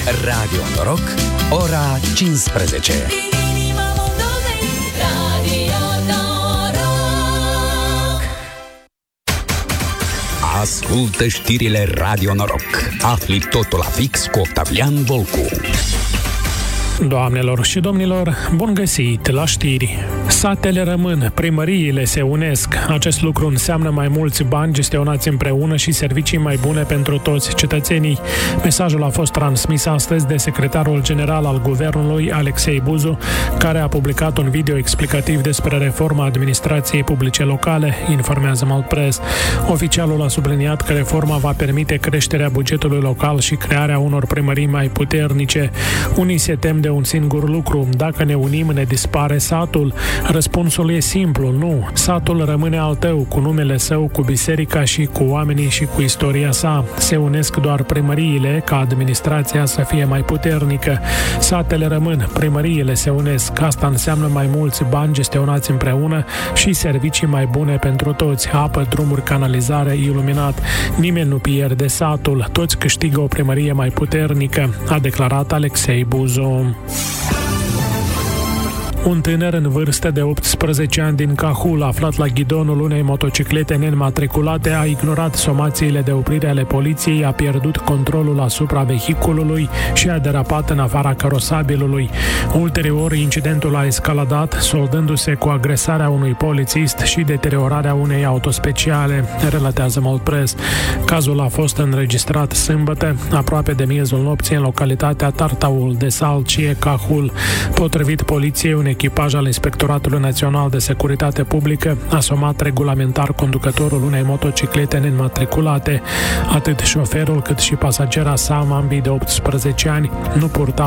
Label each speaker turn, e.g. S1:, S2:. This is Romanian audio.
S1: Radio Noroc, ora 15. Ascultă știrile Radio Noroc. Afli totul la fix cu Octavian Volcu.
S2: Doamnelor și domnilor, bun găsit la știri! Satele rămân, primăriile se unesc. Acest lucru înseamnă mai mulți bani gestionați împreună și servicii mai bune pentru toți cetățenii. Mesajul a fost transmis astăzi de secretarul general al Guvernului, Alexei Buzu, care a publicat un video explicativ despre reforma administrației publice locale, informează Maltpress. Oficialul a subliniat că reforma va permite creșterea bugetului local și crearea unor primării mai puternice. Unii se tem de un singur lucru: dacă ne unim, ne dispare satul. Răspunsul e simplu: nu. Satul rămâne al tău, cu numele său, cu biserica și cu oamenii și cu istoria sa. Se unesc doar primăriile ca administrația să fie mai puternică. Satele rămân, primăriile se unesc. Asta înseamnă mai mulți bani gestionați împreună și servicii mai bune pentru toți: apă, drumuri, canalizare, iluminat. Nimeni nu pierde satul, toți câștigă o primărie mai puternică, a declarat Alexei Buzu. Un tânăr în vârstă de 18 ani din Cahul, aflat la ghidonul unei motociclete neînmatriculate, a ignorat somațiile de oprire ale poliției, a pierdut controlul asupra vehiculului și a derapat în afara carosabilului. Ulterior, incidentul a escaladat, soldându-se cu agresarea unui polițist și deteriorarea unei autospeciale, relatează Maltpress. Cazul a fost înregistrat sâmbătă, aproape de miezul nopții, în localitatea Tartaul de Salcie, Cahul. Potrivit poliției, un echipaj al Inspectoratului Național de Securitate Publică a somat regulamentar conducătorul unei motociclete neînmatriculate. Atât șoferul cât și pasagera sa, ambii de 18 ani, nu purtau